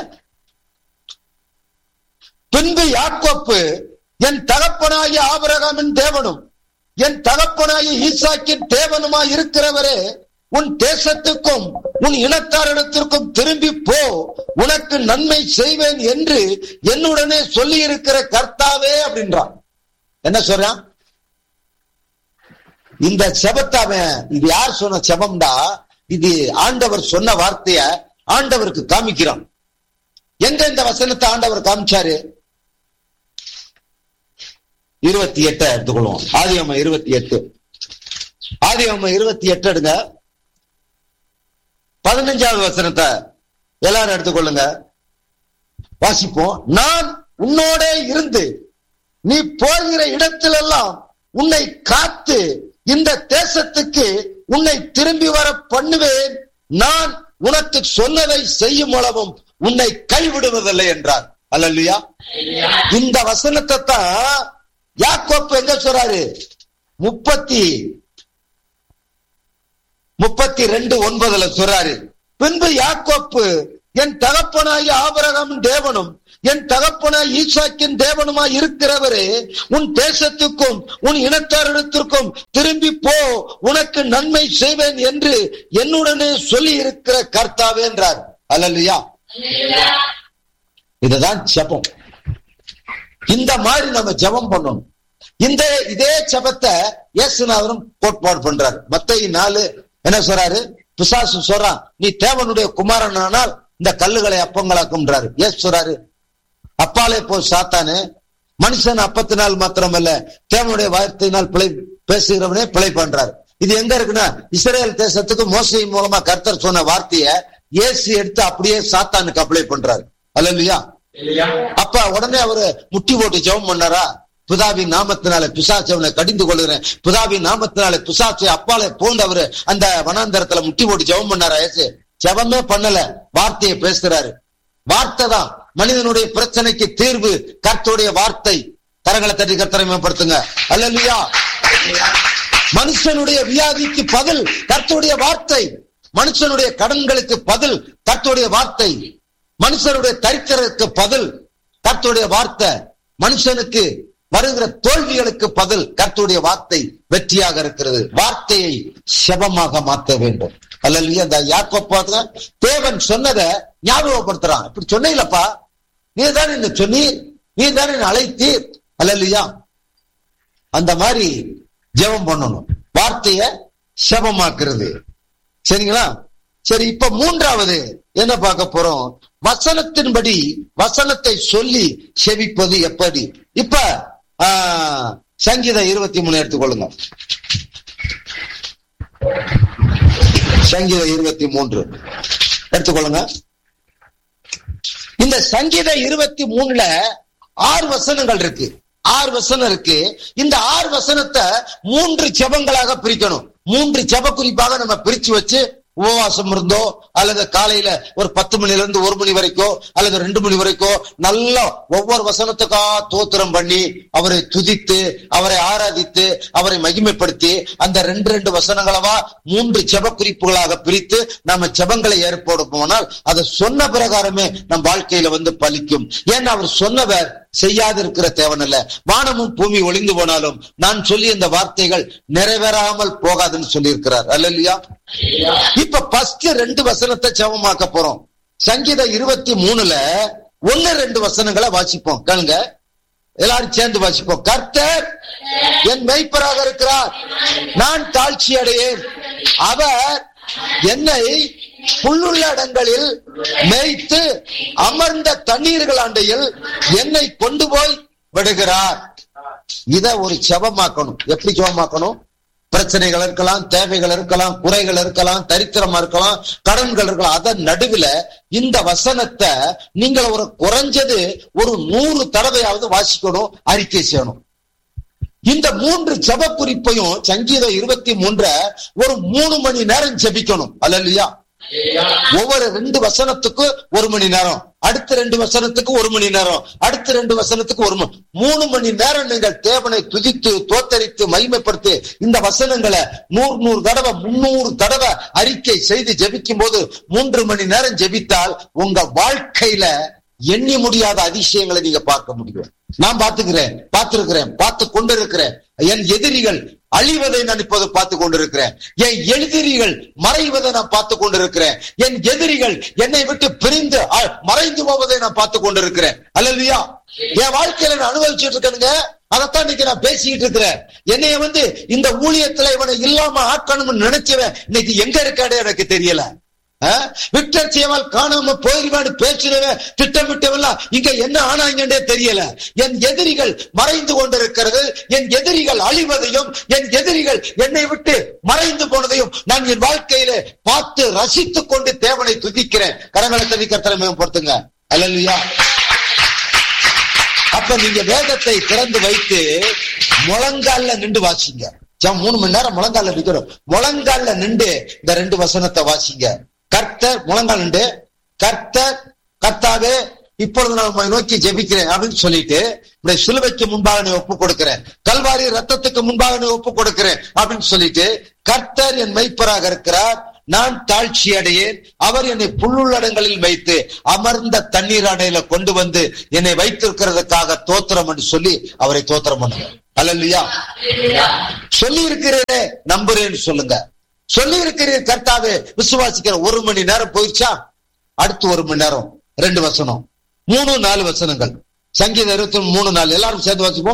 பின்பு யாக்கோப்பு என் தகப்பனாகிய ஆபிரகாமின் தேவனும் என் தகப்பனாகிய ஈசாக்கின் தேவனுமாய் இருக்கிறவரே, உன் தேசத்துக்கும் உன் இனத்தாரிடத்திற்கும் திரும்பி போ, உனக்கு நன்மை செய்வேன் என்று என்னுடனே சொல்லி இருக்கிற கர்த்தாவே அப்படின்றான். என்ன சொல்றான்? இந்த செபத்தாவன் இது யார் சொன்ன செபம்டா? இது ஆண்டவர் சொன்ன வார்த்தைய ஆண்டவருக்கு காமிக்கிறான். எங்க இந்த வசனத்தை ஆண்டவர் காமிச்சாரு? இருபத்தி எட்ட எடுத்துக்கொள்வோம். ஆதியாகமம் இருபத்தி எட்டு ஆதியாகமம் இருபத்தி எட்டு எடுங்க. பதினஞ்சாவது வசனத்தை எல்லாரும் எடுத்துக்கொள்ளுங்க, வாசிப்போம். நான் உன்னோட இருந்து நீ போகிற இடத்திலெல்லாம் உன்னை காத்து இந்த தேசத்துக்கு உன்னை திரும்பி வர பண்ணுவேன். நான் உனக்கு சொன்னதை செய்யும் அளவும் உன்னை கைவிடுவதில்லை என்றார். அல்லேலூயா. இந்த வசனத்தை தான் யாக்கோப்பு எங்க சொல்றாரு? முப்பத்தி முப்பத்தி ரெண்டு ஒன்பதுல சொல்றாரு. பின்பு யாக்கோப்பு என் தகப்பனாகிய ஆபிரகாம் தேவனும் என் தகப்பனாய் ஈசாக்கின் தேவனுமாய் இருக்கிறவரே, உன் தேசத்துக்கும் உன் இனத்தாரிடத்திற்கும் திரும்பி போ, உனக்கு நன்மை செய்வேன் என்று என்னுடனே சொல்லி இருக்கிற கர்த்தாவே என்றார். அல்லேலூயா. இதுதான் ஜெபம். இந்த மாதிரி நம்ம ஜெபம் பண்ணணும். இந்த இதே ஜெபத்தை இயேசுநாதரும் கோட்பாடு பண்றாரு. மத்தேயு நாலு என்ன சொல்றாரு? பிசாசு சொல்றான், நீ தேவனுடைய குமாரன் ஆனால் இந்த கல்லுகளை அப்பங்களாக்கும்ன்றாரு. ஏசு சொல்றாரு, அப்பாலே போ சாத்தானே, மனுஷன் அப்பத்தினால் மாத்திரமல்ல தேவனுடைய வார்த்தையினால் பிழை பேசுகிறவனே பிழை பண்றாரு. இது எங்க இருக்குன்னா, இஸ்ரேல் தேசத்துக்கு மோசையின் மூலமா கர்த்தர் சொன்ன வார்த்தையை இயேசு எடுத்து அப்படியே சாத்தானுக்கு அப்ளை பண்றாரு. அல்லேலூயா. அப்ப உடனே அவரு முட்டி போட்டு ஜெபம் பண்ணாரா? பிதாவின் நாமத்தினாலே பிசாசை கடிந்து கொள்கிறேன், பிதாவின் நாமத்தினாலே பிசாசை அப்பாலே போந்து அவரு அந்த வனாந்தரத்துல முட்டி போட்டு ஜெபம் பண்ணாரா? இயேசு ஜெபமே பண்ணல, வார்த்தையை பேசுறாரு. வார்த்தை தான் மனிதனுடைய பிரச்சனைக்கு தீர்வு. கர்த்தருடைய வார்த்தை. கரங்களை தட்டி கர்த்தரை மேம்படுத்துங்க. அல்லேலூயா. மனுஷனுடைய வியாதிக்கு பதில் கர்த்தருடைய வார்த்தை. மனுஷனுடைய கடன்களுக்கு பதில் கர்த்தருடைய வார்த்தை. மனுஷனுடைய தரித்திரத்துக்கு பதில் கர்த்தருடைய வார்த்தை. மனுஷனுக்கு வருகிற தோல்விகளுக்கு பதில் கர்த்தருடைய வார்த்தை வெற்றியாக இருக்கிறது. வார்த்தையை செபமாக மாற்ற வேண்டும். அல்லேலூயா. இந்த யாக்கோப்பு தேவன் சொன்னதை ஞாபகப்படுத்துறான். இப்படி சொன்னீங்களப்பா, நீ தானே என்ன சொன்னீர், நீ தானே என்ன அழைத்தீர். அல்லேலூயா. அந்த மாதிரி ஜெபம் பண்ணணும், வார்த்தைய செபமாக்குறது. சரிங்களா? சரி, இப்ப மூன்றாவது என்ன பார்க்க போறோம்? வசனத்தின்படி வசனத்தை சொல்லி செவிப்பது எப்படி. இப்ப ஆஹ் சங்கீதம் இருபத்தி மூணு எடுத்துக்கொள்ளுங்க. சங்கீதம் இருபத்தி மூன்று எடுத்துக்கொள்ளுங்க. இந்த சங்கீதம் இருபத்தி மூணுல ஆறு வசனங்கள் இருக்கு. ஆறு வசனம் இருக்கு. இந்த ஆறு வசனத்தை மூன்று ஜெபங்களாக பிரிக்கணும். மூன்று ஜெப குறிப்பாக நம்ம பிரிச்சு வச்சு உபவாசம் இருந்தோ அல்லது காலையில ஒரு பத்து மணில இருந்து ஒரு மணி வரைக்கும் அல்லது ரெண்டு மணி வரைக்கும் நல்லா ஒவ்வொரு வசனத்துக்கா தோத்திரம் பண்ணி அவரை துதித்து அவரை ஆராதித்து அவரை மகிமைப்படுத்தி அந்த ரெண்டு ரெண்டு வசனங்களவா மூன்று ஜெப குறிப்புகளாக பிரித்து நம்ம ஜெபங்களை ஏற்பாடு போனால் அதை சொன்ன பிரகாரமே நம் வாழ்க்கையில வந்து பலிக்கும். ஏன்னா அவர் சொன்னவர் செய்யாதிருக்கிற தேவன் அல்ல. வானமும் பூமி ஒளிந்து போனாலும் நான் சொல்லி இந்த வார்த்தைகள் நிறைவேறாமல் போகாதுன்னு சொல்லி இருக்கிறார். அல்லேலூயா. இப்ப ஃபர்ஸ்ட் ரெண்டு வசனத்தை ஜெபமாக்க போறோம். சங்கீதம் இருபத்தி மூணுல ஒன்னு ரெண்டு வசனங்களை வாசிப்போம். கேளுங்க, எல்லாரும் சேர்ந்து வாசிப்போம். கர்த்தர் என் மேய்ப்பராக இருக்கிறார், நான் தாழ்ச்சி அடையேன். அவர் என்னை புல்லுள்ள இடங்களில் மேய்த்து அமர்ந்த தண்ணீர்கள் அண்டையில் என்னை கொண்டு போய் விடுகிறார். இத ஒரு செபமாக்கணும். எப்படி செபமாக்கணும்? பிரச்சனைகள் இருக்கலாம், தேவைகள் இருக்கலாம், குறைகள் இருக்கலாம், தரித்திரமா இருக்கலாம், கடன்கள் இருக்கலாம். அதன் நடுவில் இந்த வசனத்தை நீங்கள் ஒரு குறைஞ்சது ஒரு நூறு தடவையாவது வாசிக்கணும், அறிக்கை செய்யணும். இந்த மூன்று ஜெப குறிப்பையும் சங்கீதம் இருபத்தி மூன்ற ஒரு மூணு மணி நேரம் ஜெபிக்கணும். அல்லேலூயா. ஒவ்வொரு ரெண்டு வசனத்துக்கு ஒரு மணி நேரம், அடுத்த ரெண்டு வசனத்துக்கு ஒரு மணி நேரம், அடுத்த ரெண்டு வசனத்துக்கு ஒரு மணி மூணு மணி நேரம் நீங்கள் தேவனை துதித்து தோத்தரித்து மகிமைப்படுத்தி இந்த வசனங்களை நூறு நூறு தடவை முன்னூறு தடவை அறிக்கை செய்து ஜெபிக்கும் போது மூன்று மணி நேரம் ஜெபித்தால் உங்க வாழ்க்கையில எண்ணி முடியாத அதிசயங்களை நீங்க பார்க்க முடியும். நான் பார்த்துக்கிறேன், பார்த்திருக்கிறேன், பார்த்து கொண்டிருக்கிறேன். என் எதிரிகள் அழிவதை நான் இப்போது பார்த்து கொண்டிருக்கிறேன். என் எதிரிகள் மறைவதை நான் பார்த்து கொண்டிருக்கிறேன். என் எதிரிகள் என்னை விட்டு பிரிந்து மறைந்து போவதை நான் பார்த்து கொண்டிருக்கிறேன். அல்லேலூயா. என் வாழ்க்கையில நான் அனுபவிச்சுட்டு இருக்கேனுங்க. அதைத்தான் இன்னைக்கு நான் பேசிக்கிட்டு இருக்கிறேன். என்னைய வந்து இந்த ஊழியத்துல இவனை இல்லாம ஆக்கணும்னு நினைச்சவன் இன்னைக்கு எங்க இருக்கானே எனக்கு தெரியல. விக்டர் சேவால் காணாம போயிருவான்னு பேசுறவன் திட்டமிட்டவெல்லாம் இங்க என்ன ஆனாங்கன்னே தெரியல. என் எதிரிகள் மறைந்து கொண்டிருக்கிறது. என் எதிரிகள் அழிவதையும் என் எதிரிகள் என்னை விட்டு மறைந்து போனதையும் நான் என் வாழ்க்கையில பார்த்து ரசித்துக் கொண்டு தேவனை துதிக்கிறேன். கரங்களை தட்டி கர்த்தரை மேம்படுத்துங்க. அல்லேலூயா. அப்ப நீங்க வேதத்தை திறந்து வைத்து முழங்கால்ல நின்று வாசிங்க. மூணு மணி நேரம் முழங்கால நிற்கிறோம். முழங்கால நின்று இந்த ரெண்டு வசனத்தை வாசிங்க. கர்த்தர் முழங்கால் நின்று கர்த்தர் கர்த்தாவே இப்பொழுது நான் நோக்கி ஜெபிக்கிறேன் அப்படின்னு சொல்லிட்டு சிலுவைக்கு முன்பாக நீ ஒப்பு கொடுக்கிறேன், கல்வாரி ரத்தத்துக்கு முன்பாக நீ ஒப்பு கொடுக்கிறேன் அப்படின்னு சொல்லிட்டு கர்த்தர் என் மெய்ப்பராக இருக்கிறார், நான் தாழ்ச்சி அடையேன், அவர் என்னை புல்லுள்ளடங்களில் வைத்து அமர்ந்த தண்ணீர் அணையில கொண்டு வந்து என்னை வைத்திருக்கிறதுக்காக தோத்திரம் என்று சொல்லி அவரை தோத்திரம் பண்ணுங்க. அல்லேலூயா. சொல்லி இருக்கிறேனே நம்புறேன்னு சொல்லுங்க. சொல்லி இருக்கிறீர் கர்த்தாவே விசுவாசிக்கிற. ஒரு மணி நேரம் போயிடுச்சா, அடுத்து ஒரு மணி நேரம் ரெண்டு வசனம், மூணு நாலு வசனங்கள். சங்கீதம் இருபத்தி மூணு நாலு எல்லாரும் சேர்ந்து வாசிப்போம்.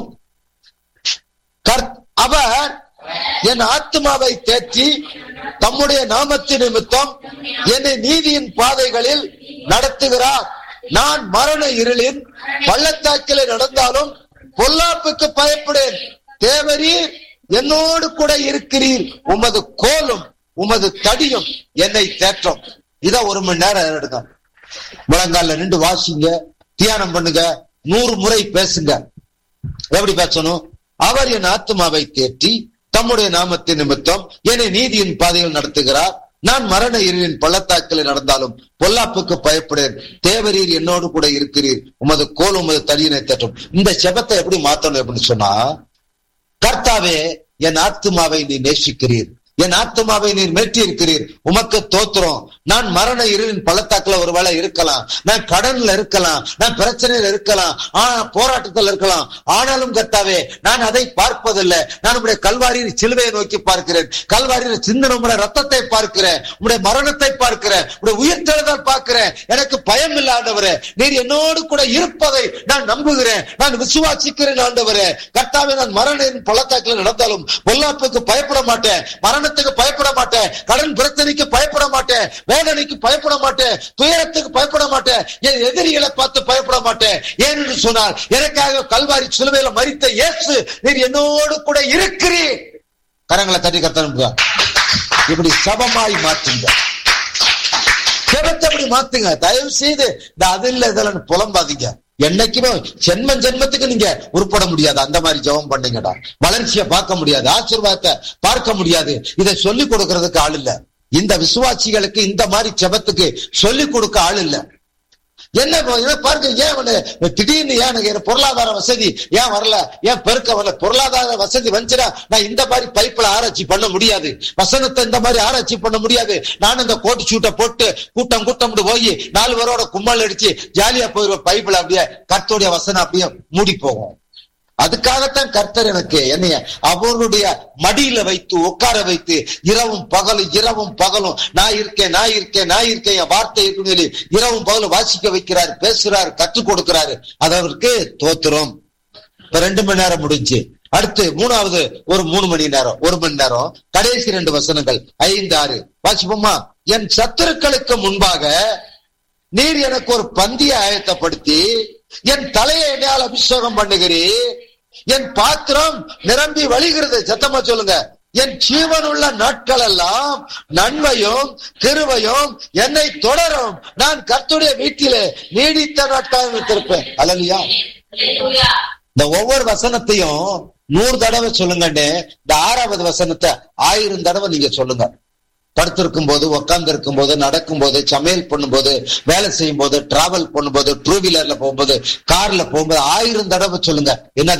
அவர் என் ஆத்மாவை தேற்றி தம்முடைய நாமத்தின் நிமித்தம் என்னை நீதியின் பாதைகளில் நடத்துகிறார். நான் மரண இருளின் பள்ளத்தாக்கிலே நடந்தாலும் பொல்லாப்புக்கு பயப்படேன். தேவரீர் என்னோடு கூட இருக்கிறீர், உமது கோலும் உமது தடியும் என்னை தேற்றும். இத ஒரு மணி நேரம் எடுங்க. முழங்கால நின்று வாசிங்க, தியானம் பண்ணுங்க, நூறு முறை பேசுங்க. எப்படி பேசணும்? அவர் என் ஆத்மாவை தேற்றி தம்முடைய நாமத்தின் நிமித்தம் என்னை நீதியின் பாதையில் நடத்துகிறார். நான் மரண இருளின் பள்ளத்தாக்கில் நடந்தாலும் பொல்லாப்புக்கு பயப்படேன். தேவரீர் என்னோடு கூட இருக்கிறீர், உமது கோல் உமது தடியினை தேற்றும். இந்த செபத்தை எப்படி மாத்தணும் அப்படின்னு சொன்னா, கர்த்தாவே என் ஆத்துமாவை நீ நேசிக்கிறீர், என் ஆத்மாவை நீர் மேற்றி இருக்கிறீர், உமக்கு தோத்திரம். நான் மரண இருளின் பள்ளத்தாக்குல ஒரு வேளை இருக்கலாம், நான் கடன்ல இருக்கலாம், நான் பிரச்சனையில இருக்கலாம், ஆனா போராட்டத்தில் இருக்கலாம். ஆனாலும் கர்த்தாவே நான் அதை பார்ப்பதில்லை. நான் உடைய கல்வாரியின் சிலுவையை நோக்கி பார்க்கிறேன், கல்வாரியில் சிந்தின உடைய ரத்தத்தை பார்க்கிறேன், உடைய மரணத்தை பார்க்கிறேன், உடைய உயிர்த்தெழுதல் பார்க்கிறேன். எனக்கு பயம் இல்லை ஆண்டவரே, நீர் என்னோடு கூட இருப்பதை நான் நம்புகிறேன், நான் விசுவாசிக்கிறேன் ஆண்டவரே. கர்த்தாவே நான் மரண பள்ளத்தாக்குல நடந்தாலும் பொல்லாப்புக்கு பயப்பட மாட்டேன், மரணத்துக்கு பயப்பட மாட்டேன், கடன் பிரச்சனைக்கு பயப்பட மாட்டேன், வேதனைக்கு பயப்பட மாட்டேன், துயரத்துக்கு பயப்பட மாட்டேன், என் எதிரிகளை பார்த்து பயப்பட மாட்டேன். ஏனென்று சொன்னால் எனக்காக கல்வாரி சிலுவையில மரித்த இயேசு நீர் என்னோடு கூட இருக்கிறீர். கரங்களை தட்டி கர்த்தர் இப்படி சபமாய் மாற்றுங்க, செபத்தை அப்படி மாத்துங்க. தயவு செய்து இந்த அது இல்ல இதெல்லாம் புலம்பாதீங்க. என்னைக்குமே ஜென்மம் ஜென்மத்துக்கு நீங்க உருப்பட முடியாது. அந்த மாதிரி ஜெபம் பண்ணீங்கடா, வளர்ச்சியை பார்க்க முடியாது, ஆசீர்வாதத்தை பார்க்க முடியாது. இதை சொல்லிக் கொடுக்கறதுக்கு ஆள் இல்ல. இந்த விசுவாசிகளுக்கு இந்த மாதிரி ஜெபத்துக்கு சொல்லிக் கொடுக்க ஆள் இல்ல. என்ன பாருங்க, ஏன் திடீர்னு ஏன் பொருளாதார வசதி ஏன் வரல, ஏன் பெருக்க வரல? பொருளாதார வசதி வந்துச்சுன்னா நான் இந்த மாதிரி பைப்பில் ஆராய்ச்சி பண்ண முடியாது, வசனத்தை இந்த மாதிரி ஆராய்ச்சி பண்ண முடியாது. நான் இந்த கோட்டு சூட்டை போட்டு கூட்டம் கூட்டம் போய் நாலு பேரோட கும்மல் அடிச்சு ஜாலியா போயிருவேன். பைப்பில் அப்படியே கர்த்தருடைய வசனம் அப்படியே மூடி போகும். அதுக்காகத்தான் கர்த்தர் எனக்கு என்னைய அவருடைய மடியில வைத்து உட்கார வைத்து இரவும் பகலும் இரவும் பகலும் நான் இருக்கேன் நான் இருக்கேன் நான் இருக்கேன் என் வார்த்தை இருக்குன்னு சொல்லி இரவும் பகலும் வாசிக்க வைக்கிறாரு, பேசுறாரு, கற்றுக் கொடுக்கிறாரு. அதற்கு தோத்திரம். இப்ப ரெண்டு மணி நேரம் முடிஞ்சு, அடுத்து மூணாவது ஒரு மூணு மணி நேரம் ஒரு மணி நேரம் கடைசி ரெண்டு வசனங்கள் ஐந்து ஆறு வாசிப்போமா? என் சத்துருக்களுக்கு முன்பாக நீர் எனக்கு ஒரு பந்தியை ஆயத்தப்படுத்தி என் தலையை என்னால் அபிஷேகம் பண்ணுகிறீர், என் பாத்திரம் நிரம்பி வழிகிறது. சத்தமா சொல்லுங்க. என் ஜீவனுள்ள நாட்கள் எல்லாம் நன்மையும் கிருபையும் என்னை தொடரும். நான் கர்த்தருடைய வீட்டிலே நீடித்த நாட்கள் இருப்பேன். அல்லேலூயா. இந்த ஒவ்வொரு வசனத்தையும் நூறு தடவை சொல்லுங்கன்னு இந்த ஆறாவது வசனத்தை ஆயிரம் தடவை நீங்க சொல்லுங்க. படுத்திருக்கும் போது, உட்கார்ந்து இருக்கும் போது, நடக்கும் போது, சமையல் பண்ணும் போது, வேலை செய்யும் போது, டிராவல் பண்ணும் போது, டூ வீலர்ல போகும்போது, கார்ல போகும்போது ஆயிரம் தடவை சொல்லுங்க. என்னது?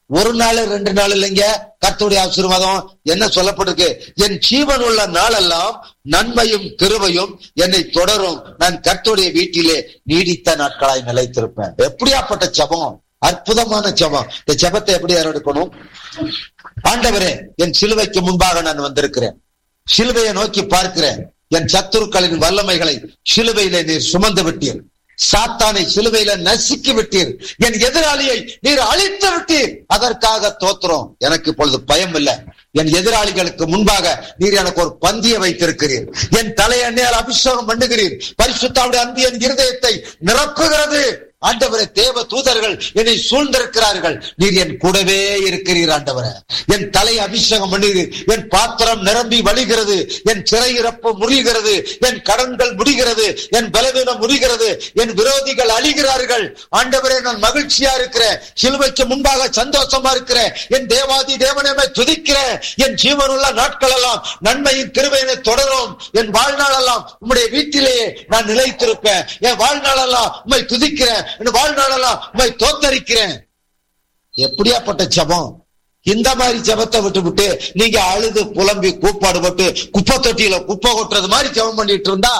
ஒரு நாள் ரெண்டு நாள் இல்லைங்க. கர்த்தருடைய ஆசீர்வாதம் என்ன சொல்லப்பட்டிருக்கு? என் ஜீவன் உள்ள நாளெல்லாம் நன்மையும் கிருபையும் என்னை தொடரும், நான் கர்த்தருடைய வீட்டிலே நீடித்த நாட்களாய் நிலைத்திருப்பேன். எப்படியாப்பட்ட ஜெபம், அற்புதமான ஜெபம். இந்த ஜெபத்தை எப்படி எடுக்கணும்? ஆண்டவரே, என் சிலுவைக்கு முன்பாக நான் வந்திருக்கிறேன், சிலுவையை நோக்கி பார்க்கிறேன், என் சத்துருக்களின் வல்லமைகளை சிலுவையிலே நீர் சுமந்து விட்டீர், சாத்தானை சிலுவையில நசுக்கி விட்டீர், என் எதிராளியை நீர் அழித்து விட்டீர், அதற்காக தோத்திரம். எனக்கு இப்பொழுது பயம் இல்லை. என் எதிராளிகளுக்கு முன்பாக நீர் எனக்கு ஒரு பந்தியை வைத்திருக்கிறீர், என் தலையை எண்ணெயால் அபிஷேகம் பண்ணுகிறீர், பரிசுத்தாவுடைய அன்பு என் இருதயத்தை நிரப்புகிறது. ஆண்டவரே, தேவ தூதர்கள் என்னை சூழ்ந்திருக்கிறார்கள், நீர் என் கூடவே இருக்கிறீர். ஆண்டவரே, என் தலை அபிஷேகம் பண்ணுகிறீர், என் பாத்திரம் நிரம்பி வழிகிறது, என் சிறை இறப்பு முறிகிறது, என் கடன்கள் முடிகிறது, என் பலவீனம் முடிகிறது, என் விரோதிகள் அழிகிறார்கள். ஆண்டவரே, நான் மகிழ்ச்சியா இருக்கிறேன், சிலுவைக்கு முன்பாக சந்தோஷமா இருக்கிறேன், என் தேவாதி தேவனே துதிக்கிறேன். என் ஜீவனுள்ள நாட்கள் எல்லாம் நன்மையின் கிருபையினை தொடரும். என் வாழ்நாள் எல்லாம் உம்முடைய வீட்டிலேயே நான் நிலைத்திருப்பேன். என் வாழ்நாள் எல்லாம் உம்மை துதிக்கிறேன், என் வாழ்நாளெல்லாம் உம்மை தோத்தரிக்கிறேன். எப்படியாப்பட்ட ஜெபம்! இந்த மாதிரி ஜெபத்தை விட்டு விட்டு நீங்க அழுது புலம்பி கூப்பாடு போட்டு குப்பை தொட்டியில குப்பை கொட்டுறது மாதிரி ஜெபம் பண்ணிட்டு இருந்தா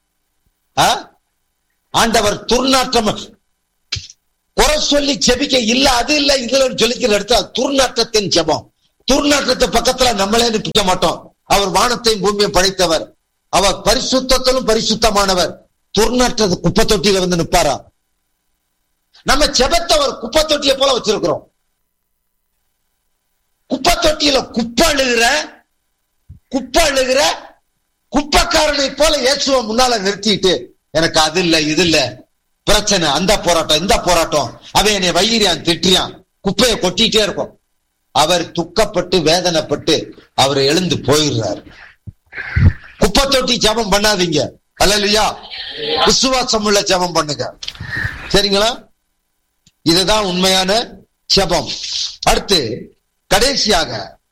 ஆண்டவர் துர்நாற்றம் குறை சொல்லி ஜெபிக்க இல்ல, அது இல்ல இதுல சொல்லிக்கிற இடத்துல துர்நாற்றத்தின் ஜெபம். துர்நாற்றத்தை பக்கத்துல நம்மளே நிற்க மாட்டோம். அவர் வானத்தையும் பூமியை படைத்தவர், அவர் பரிசுத்தத்திலும் பரிசுத்தமானவர். துர்நாற்றத்தை குப்பை தொட்டியில வந்து நிற்பாரா? நம்ம ஜெபத்தை ஒரு குப்பை தொட்டியை போல வச்சிருக்கிறோம். குப்பை தொட்டியில குப்பை அழுகிற குப்பை அழுகிற குப்பைக்காரனை போல இயேசுவை முன்னால நிறுத்திட்டு, எனக்கு அது இல்ல இது இல்ல பிரச்சனை, அந்த போராட்டம் இந்த போராட்டம், அவன் என்னை வயிறியான் திட்டியான், குப்பையை கொட்டிட்டே இருக்கும். அவர் துக்கப்பட்டு வேதனைப்பட்டு அவர் எழுந்து போயிடுறாரு. குப்பை தொட்டி ஜெபம் பண்ணாதீங்க. அல்லேலூயா. விசுவாசம் உள்ள ஜெபம் பண்ணுங்க. சரிங்களா? இதுதான் உண்மையான ஜெபம். அடுத்து கடைசியாக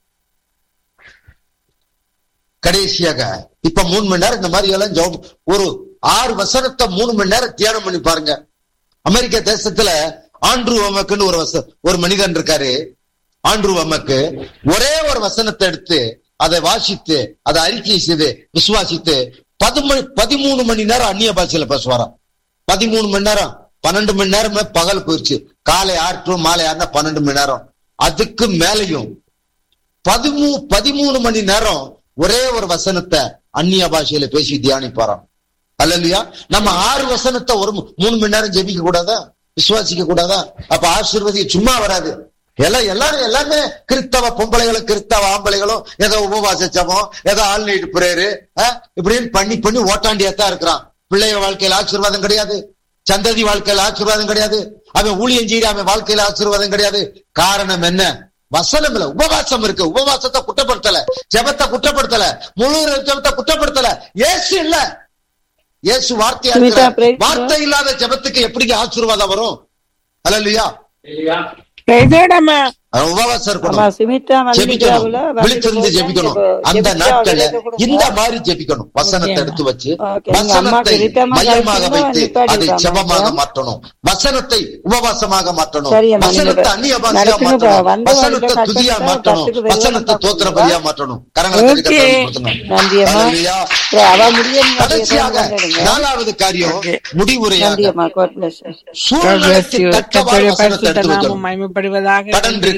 கடைசியாக இப்ப மூணு மணி நேரம் இந்த மாதிரி எல்லாம் ஜெபம், ஒரு ஆறு வசனத்தை மூணு மணி நேரம் தியானம் பண்ணி பாருங்க. அமெரிக்க தேசத்துல ஆண்ட்ரூ வமக்குன்னு ஒரு வச ஒரு மனிதன் இருக்காரு. ஆண்ட்ரூ வமக்கு ஒரே ஒரு வசனத்தை எடுத்து அதை வாசித்து அதை அறிக்கை செய்து விசுவாசித்து பதிமூணு பதிமூணு மணி நேரம் அந்நிய பாஷையில பேசுவாராம். பதிமூணு மணி நேரம், பன்னெண்டு மணி நேரமே பகல் போயிடுச்சு. காலை ஆறு டு மாலை ஆறுனா பன்னெண்டு மணி நேரம், அதுக்கு மேலையும் பதிமூ பதிமூணு மணி நேரம் ஒரே ஒரு வசனத்தை அந்நிய பாஷையில பேசி தியானிப்பாராம். அல்லையா? நம்ம ஆறு வசனத்தை ஒரு மூணு மணி நேரம் ஜெபிக்க கூடாதா? விசுவாசிக்க கூடாதா? அப்ப ஆசீர்வாதம் சும்மா வராது. எல்லாம் எல்லாரும் எல்லாமே கிறிஸ்தவ பொம்பளைகளும் கிறிஸ்தவ ஆம்பளைகளும் ஏதோ உபவாச ஜெபம், ஏதோ ஆல் நைட் பிரேயரு இப்படின்னு பண்ணி பண்ணி ஓட்டாண்டியாத்தான் இருக்கிறான். பிள்ளைய வாழ்க்கையில ஆசீர்வாதம் கிடையாது, சந்ததி வாழ்க்கையில ஆசீர்வாதம் கிடையாது, அவன் ஊழியம் செய்ய அவன் வாழ்க்கையில ஆசீர்வாதம் கிடையாது. காரணம் என்ன? வசனம் இல்ல, உபவாசம் இருக்கு. உபவாசத்தை குற்றப்படுத்தல, ஜெபத்தை குற்றப்படுத்தல, முழு ஜெபத்தை குற்றப்படுத்தல. இயேசு இல்ல, இயேசு வார்த்தையா இருக்கிற, வார்த்தை இல்லாத ஜெபத்துக்கு எப்படி ஆசீர்வாதம் வரும்? அல்லேலூயா. உபவாசம் இருக்கணும், விழித்திருந்து ஜெபிக்கணும். அந்த நாட்கள்ல இந்த மாதிரி ஜெபிக்கணும். வசனத்தை எடுத்து வச்சு வசனத்தை மையமாக வைத்து அதை ஜெபமாக மாற்றணும், வசனத்தை உபவாசமாக மாற்றணும், வசனத்தை அந்நிய பாஷையா மாற்றணும், வசனத்தை துதியா மாற்றணும், வசனத்தை தோத்திர பலியா மாற்றணும். கடைசியாக நாலாவது காரியம் முடிவுரையாக சூழ்நிலைக்கு தக்கவாறு வசனத்தை எடுத்து வைக்கணும். கடன் இருக்கு,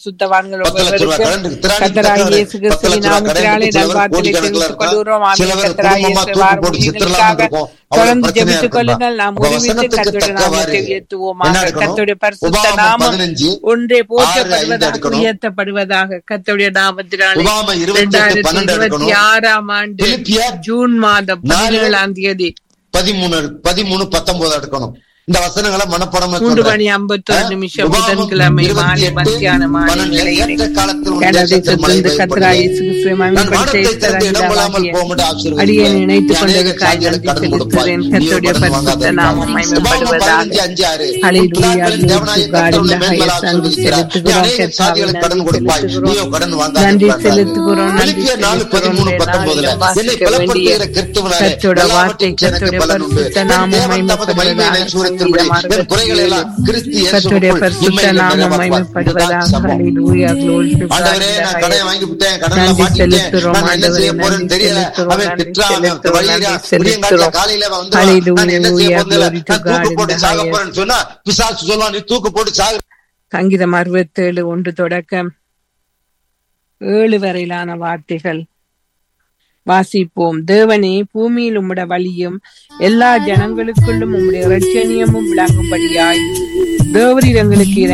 உயர்த்தப்படுவதாக கர்த்தருடைய நாமத்தினாலே. இருபத்தி ஆறாம் ஆண்டு ஜூன் மாதம் பதினேழாம் தேதி பதிமூணு பதிமூணு பத்தொன்பது எடுக்கணும். இந்த வசனங்களை மனப்படம் மூன்று மணி ஐம்பத்தி ஒரு நிமிஷம் புதன்கிழமை மாலை மத்தியான அடியை நினைத்துக் கொண்டதற்காக நன்றி செலுத்துகிறேன். கர்த்தருடைய பரிசுத்த நாமம் மகிமைப்படுவதாக. நன்றி செலுத்துகிறோம். கர்த்தருடைய வார்த்தை, கர்த்தருடைய பரிசுத்த நாமம் மகிமைப்படுவதாக. நிறைவேற்றும்படி என் குறைகளை எல்லாம் கிறிஸ்து கர்த்தருடைய இயேசுவுக்குள் பரிசுத்த இம்மையிலும் நாமம் நிறைவேற்றுவார். இதுதான் மகிமைப்படுவதாக. சம்பவம். ஹல்லேலூயா, glory to God. ஆண்டவரே, நான் கடனை வாங்கி விட்டேன், கடன்ல நன்றி மாட்டிட்டேன், செலுத்துறோம் நான் என்ன செய்ய ஆண்டவரே, போறேன்னு நன்றி தெரியல. செலுத்துறோம், அவன் நன்றி திட்டுறான், அவன் செலுத்துறோம், வழியில நன்றி விடியங்காலையில செலுத்துறோம். காலையில வந்துடுவான். நான் என்ன செய்ய Hallelujah, போறதில்ல, glory to நான் தூக்கு God போட்டு in the சாக highest. போறேன்னு சொன்னா பிசாசு சொல்லுவான், நீ தூக்கு போட்டு சாகு. சங்கீதம் அறுபத்தேழு ஒன்று தொடக்கம் ஏழு வரையிலான வார்த்தைகள் வாசிப்போம். தேவனே, பூமியில் உம்முடைய வழியும் எல்லா ஜனங்களுக்குள்ளும் உம்முடைய இரட்சணியமும் விளங்கும்படியாய் தேவரீர் எங்களுக்கு